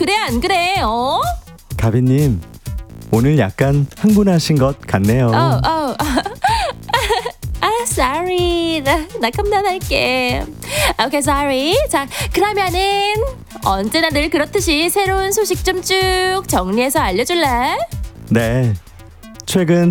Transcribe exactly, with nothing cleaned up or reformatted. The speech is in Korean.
그래 안 그래? 어? 가비님, 오늘 약간 흥분하신 것 같네요. 어, 어. 아, sorry. 나, 나 컴단할게. 오케이, sorry. 자, 그러면은 언제나 늘 그렇듯이 새로운 소식 좀 쭉 정리해서 알려줄래? 네, 최근